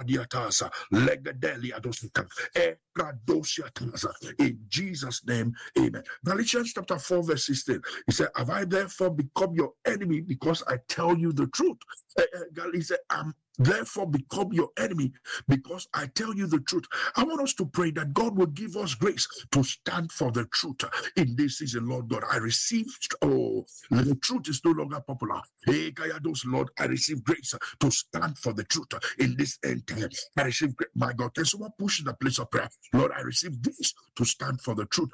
Diatasa, Legadelia Dosita, in Jesus' name, amen. Galatians chapter 4, verse 16. He said, have I therefore become your enemy because I tell you the truth? He said, I'm therefore become your enemy because I tell you the truth. I want us to pray that God will give us grace to stand for the truth in this season. Lord God, I receive, the truth is no longer popular. Hey, Kayados, Lord, I receive grace to stand for the truth in this end time. I receive grace. My God, can someone push in the place of prayer? Lord, I receive grace to stand for the truth.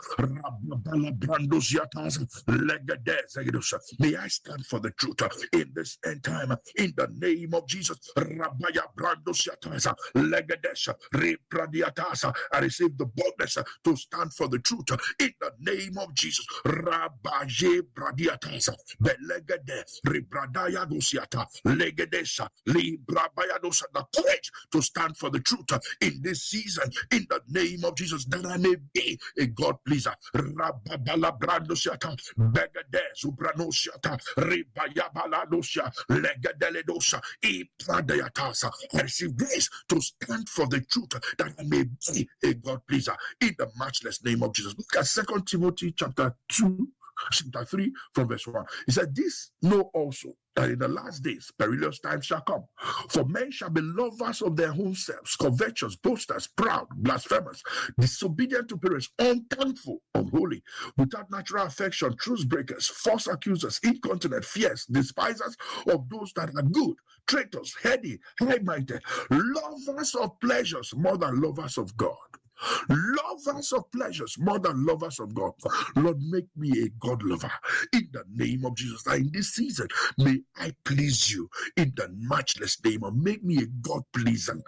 May I stand for the truth in this end time in the name of Jesus. Rabaya Brandos Yatasa, Legadesh, Repradiatasa. I receive the boldness to stand for the truth in the name of Jesus. Rabaye Bradiatasa, Belegade, Rebradaya Dosiata, Legedesha, Librabaya Dosa, the courage to stand for the truth in this season in the name of Jesus, that I may be a God pleaser. Rababala Brandosiata, Begade, Zubranosiata, Ribayabala Dosia, Legadeledosa, Ipradayatasa. I receive grace to stand for the truth that I may be a God pleaser in the matchless name of Jesus. Look at 2 Timothy chapter 3 from verse 1. He said, this know also that in the last days perilous times shall come. For men shall be lovers of their own selves, covetous, boasters, proud, blasphemers, disobedient to parents, unthankful, unholy, without natural affection, truce breakers, false accusers, incontinent, fierce, despisers of those that are good, traitors, heady, high-minded, lovers of pleasures more than lovers of God. Lovers of pleasures more than lovers of God. Lord, make me a God lover in the name of Jesus. That in this season, may I please you in the matchless name of make me a God pleaser.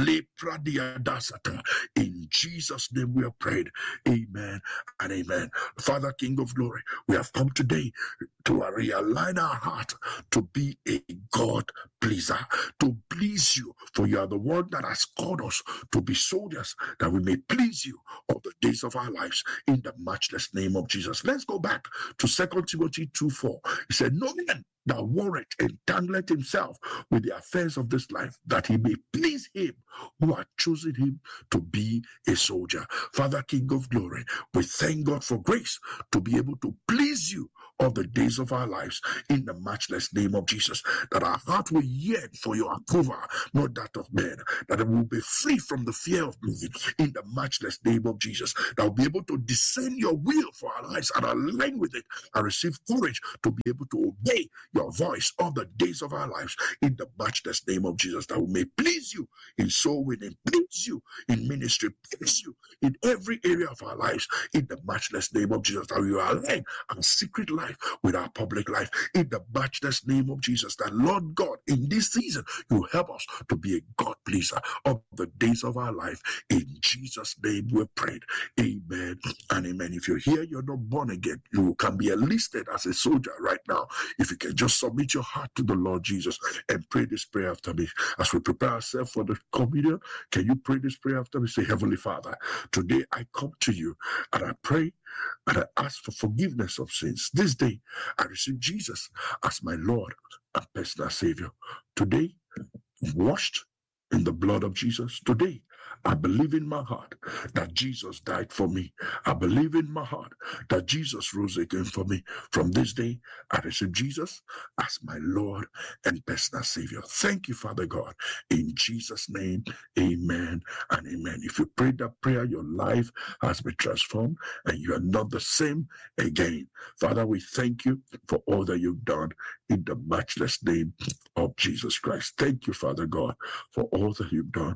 In Jesus' name we have prayed. Amen and amen. Father, King of glory, we have come today to realign our heart to be a God pleaser, to please you, for you are the one that has called us to be soldiers, that we may please you all the days of our lives in the matchless name of Jesus. Let's go back to 2 Timothy 2:4. He said, no man that warreth entangleth himself with the affairs of this life, that he may please him who hath chosen him to be a soldier. Father, King of glory, we thank God for grace to be able to please you all the days of our lives in the matchless name of Jesus, that our heart will yearn for your approval, not that of men, that it will be free from the fear of men in the matchless name of Jesus, that we'll be able to discern your will for our lives and align with it and receive courage to be able to obey your voice all the days of our lives in the matchless name of Jesus, that we may please you in soul winning, please you in ministry, please you in every area of our lives in the matchless name of Jesus, that we will align our secret life with our public life in the matchless name of Jesus, that Lord God, in this season, you help us to be a God pleaser of the days of our life. In Jesus' name we prayed. Amen and amen. If you're here, you're not born again, you can be enlisted as a soldier right now. If you can just submit your heart to the Lord Jesus and pray this prayer after me. As we prepare ourselves for the communion, can you pray this prayer after me? Say, Heavenly Father, today I come to you and I pray and I ask for forgiveness of sins. This day, I receive Jesus as my Lord and personal Savior. Today, I'm washed in the blood of Jesus. Today, I believe in my heart that Jesus died for me. I believe in my heart that Jesus rose again for me. From this day, I receive Jesus as my Lord and personal Savior. Thank you, Father God. In Jesus' name, amen and amen. If you prayed that prayer, your life has been transformed and you are not the same again. Father, we thank you for all that you've done in the matchless name of Jesus Christ. Thank you, Father God, for all that you've done.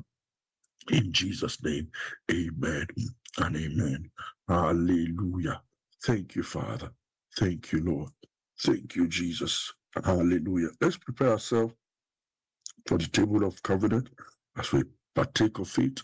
In Jesus' name, amen and amen. Hallelujah. Thank you, Father. Thank you, Lord. Thank you, Jesus. Hallelujah. Let's prepare ourselves for the table of covenant as we partake of it.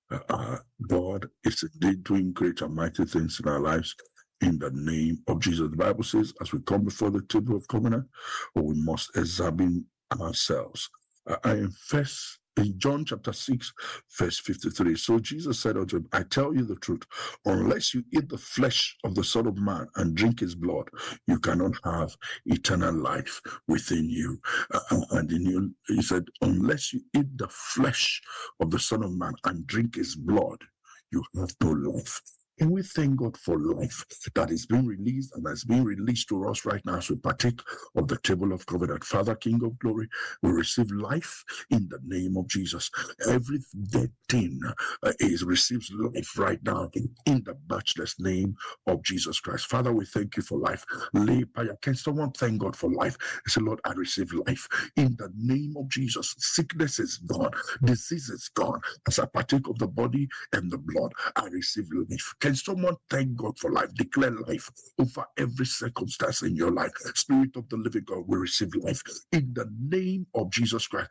God is indeed doing great and mighty things in our lives. In the name of Jesus. The Bible says, as we come before the table of covenant, we must examine ourselves. I am first In John chapter 6, verse 53, so Jesus said unto him, I tell you the truth, unless you eat the flesh of the Son of Man and drink his blood, you cannot have eternal life within you. And he said, unless you eat the flesh of the Son of Man and drink his blood, you have no life. And we thank God for life that is being released and has been released to us right now as we partake of the table of covenant. Father, King of glory, we receive life in the name of Jesus. Every dead thing receives life right now in the matchless name of Jesus Christ. Father, we thank you for life. Can someone thank God for life? Say, Lord, I receive life in the name of Jesus. Sickness is gone. Disease is gone. As I partake of the body and the blood, I receive life. Can someone thank God for life? Declare life over every circumstance in your life. Spirit of the living God, we receive life in the name of Jesus Christ.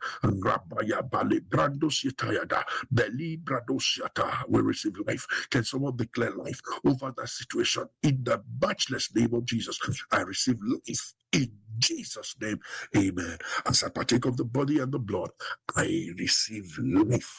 We receive life. Can someone declare life over that situation in the matchless name of Jesus? I receive life in Jesus' name. Amen. As I partake of the body and the blood, I receive life.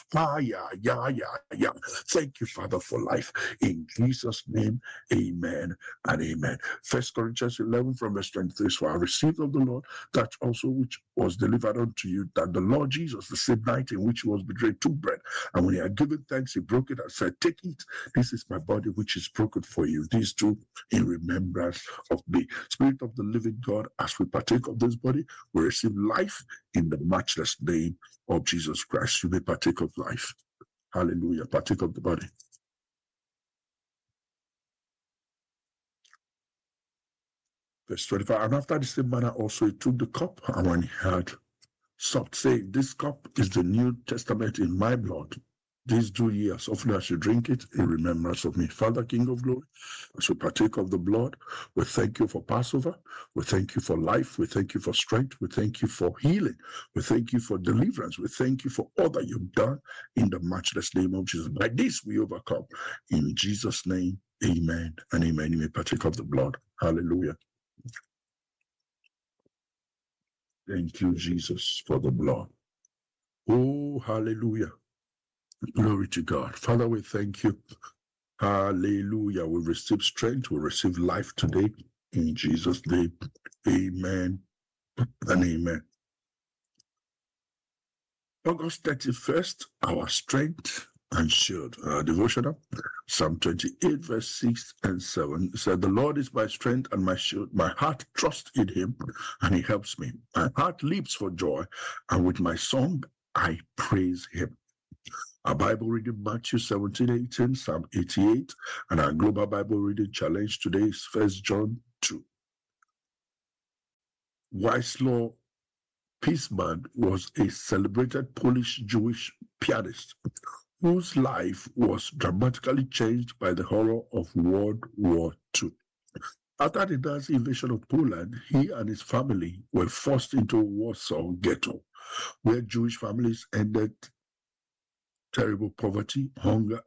Thank you, Father, for life. In Jesus' name, amen and amen. 1 Corinthians 11 from verse 23. So I received of the Lord that also which was delivered unto you, that the Lord Jesus, the same night in which he was betrayed, took bread. And when he had given thanks, he broke it and said, take it. This is my body which is broken for you. These two in remembrance of me. Spirit of the living God, as we partake of this body, we receive life in the matchless name of Jesus Christ. You may partake of life. Hallelujah. Partake of the body. Verse 25. And after the same manner also he took the cup, and when he had supped, saying, this cup is the New Testament in my blood. This do ye as often as you drink it in remembrance of me. Father, King of glory, as we partake of the blood, we thank you for Passover. We thank you for life. We thank you for strength. We thank you for healing. We thank you for deliverance. We thank you for all that you've done in the matchless name of Jesus. By this we overcome. In Jesus' name, amen and amen. You may partake of the blood. Hallelujah. Thank you, Jesus, for the blood. Oh, hallelujah. Glory to God. Father, we thank you. Hallelujah. We receive strength. We receive life today. In Jesus' name, amen and amen. August 31st, our strength and shield. Our devotional, Psalm 28, verse 6 and 7. It said, the Lord is my strength and my shield. My heart trusts in him, and he helps me. My heart leaps for joy, and with my song, I praise him. Our Bible reading, Matthew 17:18, Psalm 88, and our global Bible reading challenge today is 1 John 2. Wiesław Piesman was a celebrated Polish Jewish pianist whose life was dramatically changed by the horror of World War II. After the Nazi invasion of Poland, he and his family were forced into a Warsaw ghetto, where Jewish families endured terrible poverty, hunger,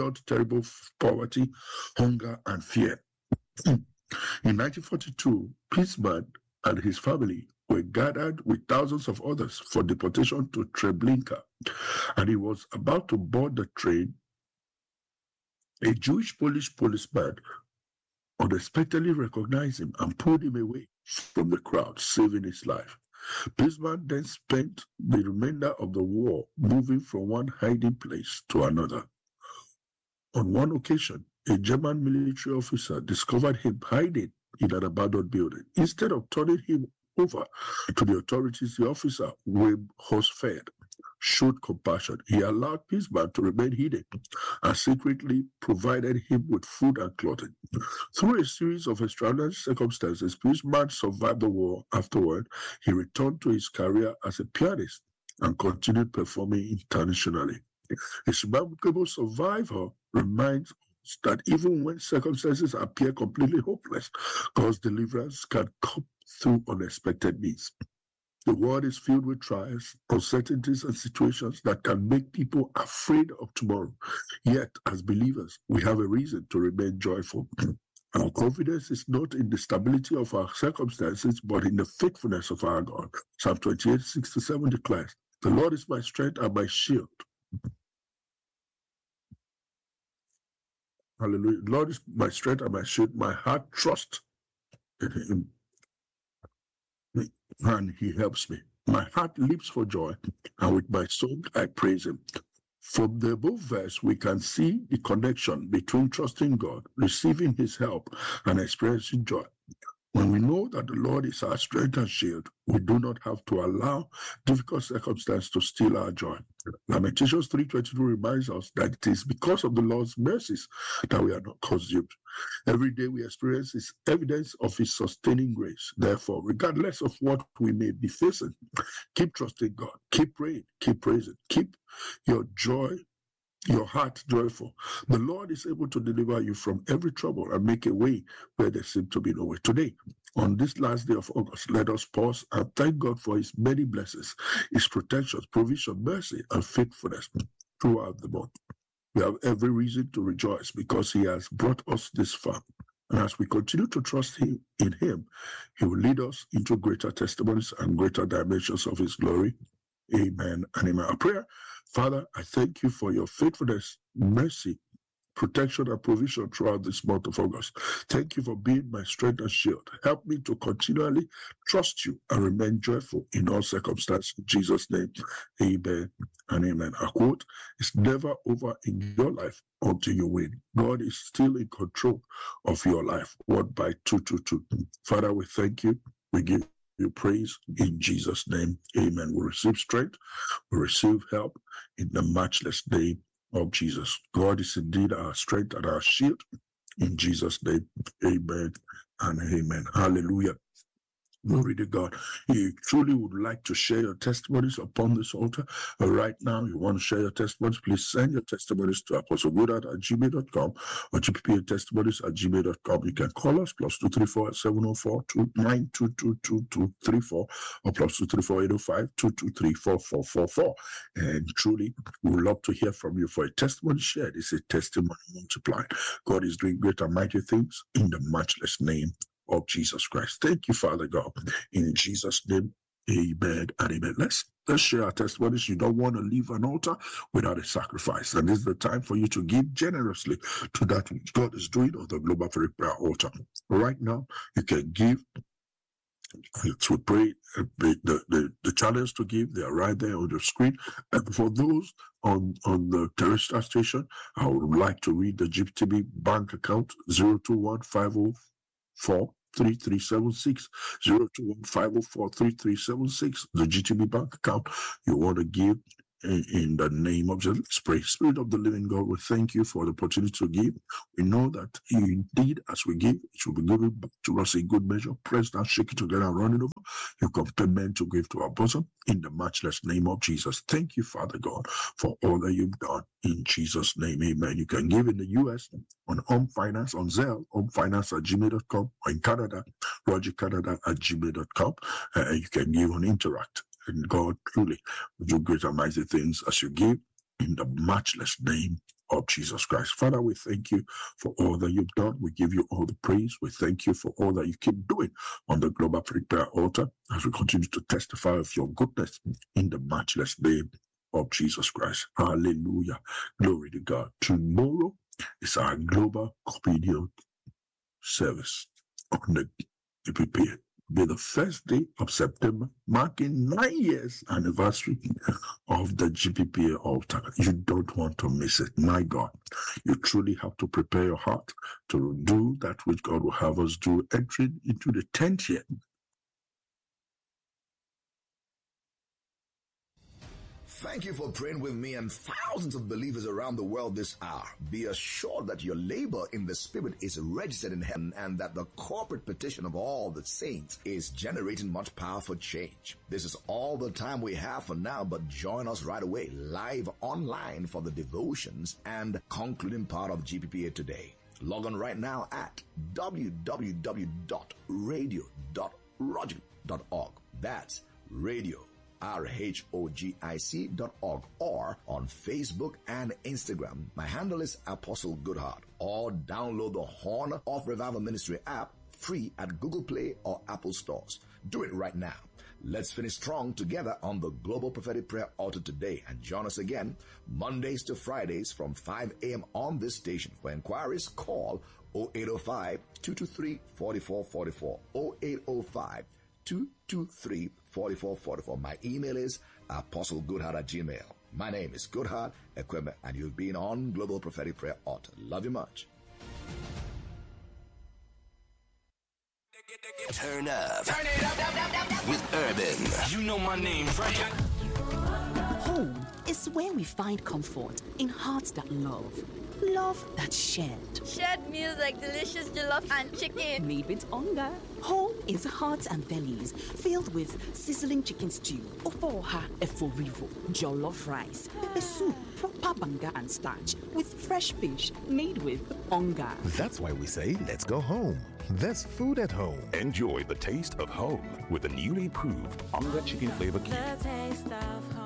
and fear. In 1942, Piesman and his family were gathered with thousands of others for deportation to Treblinka, and he was about to board the train. A Jewish Polish policeman unexpectedly recognized him and pulled him away from the crowd, saving his life. Piesman then spent the remainder of the war moving from one hiding place to another. On one occasion, a German military officer discovered him hiding in an abandoned building. Instead of turning him over to the authorities, the officer, Wim Hosfeld, showed compassion. He allowed Piesman to remain hidden and secretly provided him with food and clothing. Through a series of extraordinary circumstances, Piesman survived the war. Afterward, he returned to his career as a pianist and continued performing internationally. His remarkable survival reminds us that even when circumstances appear completely hopeless, God's deliverance can come through unexpected means. The world is filled with trials, uncertainties, and situations that can make people afraid of tomorrow. Yet, as believers, we have a reason to remain joyful. Our confidence is not in the stability of our circumstances, but in the faithfulness of our God. Psalm 28, 6-7 declares, The Lord is my strength and my shield. Hallelujah. The Lord is my strength and my shield. My heart trusts in him, and he helps me. My heart leaps for joy, and with my song I praise him. From the above verse, we can see the connection between trusting God, receiving his help, and experiencing joy. When we know that the Lord is our strength and shield, we do not have to allow difficult circumstances to steal our joy. Lamentations 3:22 reminds us that it is because of the Lord's mercies that we are not consumed. Every day we experience is evidence of his sustaining grace. Therefore, regardless of what we may be facing, keep trusting God, keep praying, keep praising, keep your joy, your heart joyful. The Lord is able to deliver you from every trouble and make a way where there seems to be no way. Today, on this last day of August, let us pause and thank God for his many blessings, his protection, provision, mercy, and faithfulness throughout the month. We have every reason to rejoice because he has brought us this far. And as we continue to trust him, in him, he will lead us into greater testimonies and greater dimensions of his glory. Amen and amen. Our prayer, Father, I thank you for your faithfulness, mercy, protection, and provision throughout this month of August. Thank you for being my strength and shield. Help me to continually trust you and remain joyful in all circumstances. In Jesus' name, amen and amen. Our quote, it's never over in your life until you win. God is still in control of your life. 1/222. Father, we thank you. We give you praise in Jesus' name. Amen. We receive strength. We receive help in the matchless name of Jesus. God is indeed our strength and our shield. In Jesus' name, amen and amen. Hallelujah. Glory to God. You truly would like to share your testimonies upon this altar. Right now, you want to share your testimonies, please send your testimonies to apostlegoodheart@gmail.com or gppatestimonies@gmail.com. You can call us +234 704 292222234 or +234 805 223 4444. And truly, we would love to hear from you. For a testimony shared is a testimony multiplied. God is doing great and mighty things in the matchless name of Jesus Christ. Thank you, Father God. In Jesus' name, amen and amen. Let's share our testimonies. You don't want to leave an altar without a sacrifice. And this is the time for you to give generously to that which God is doing on the Global Prayer Altar. Right now, you can give. To pray, the channels to give, they are right there on the screen. And for those on the terrestrial station, I would like to read the GTB bank account 021-504-3376, 021-504-3376, the GTB bank account you want to give in the name of Jesus. Pray. Spirit of the living God, we thank you for the opportunity to give. We know that indeed, as we give, it will be given back to us in good measure. Press down, shake it together, and run it over. You compel men to give to our bosom in the matchless name of Jesus. Thank you, Father God, for all that you've done in Jesus' name. Amen. You can give in the US on Home Finance, on Zelle, homefinance@gmail.com, or in Canada, rogercanada@gmail.com. You can give on Interact. And God truly will do great and mighty things as you give in the matchless name of Jesus Christ. Father, we thank you for all that you've done. We give you all the praise. We thank you for all that you keep doing on the Global Prayer Altar as we continue to testify of your goodness in the matchless name of Jesus Christ. Hallelujah. Glory to God. Tomorrow is our Global Communion service on the GPP. Be the first day of September, marking 9 years anniversary of the GPPA altar. You don't want to miss it. My God, you truly have to prepare your heart to do that which God will have us do, entering into the 10th year. Thank you for praying with me and thousands of believers around the world this hour. Be assured that your labor in the Spirit is registered in heaven and that the corporate petition of all the saints is generating much power for change. This is all the time we have for now, but join us right away, live online for the devotions and concluding part of GPPA today. Log on right now at www.radio.rogic.org. That's radio. RHOGIC.org, or on Facebook and Instagram. My handle is Apostle Goodheart, or download the Horn of Revival Ministry app free at Google Play or Apple stores. Do it right now. Let's finish strong together on the Global Prophetic Prayer Altar today, and join us again Mondays to Fridays from 5 a.m. on this station. For inquiries, call 0805-223-4444, 0805-223-4444. My email is apostlegoodheart@gmail. My name is Goodheart Equipment, and you've been on Global Prophetic Prayer Altar. Love you much. Turn up. Turn it up, with Urban. You know my name, right? Home is where we find comfort in hearts that love. Love that's shared. Shared meals like delicious jollof and chicken. Made with hunger. Home is hearts and bellies filled with sizzling chicken stew, ofoha eforivo, jollof rice, pepper soup, proper banga and starch, with fresh fish made with hunger. That's why we say, let's go home. There's food at home. Enjoy the taste of home with the newly approved Onga Chicken Flavor Cube. The taste of home.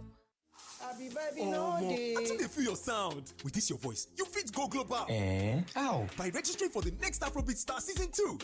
I think they feel your sound. With this your voice, you fit go global. How? By registering for the next Afrobeat Star Season 2.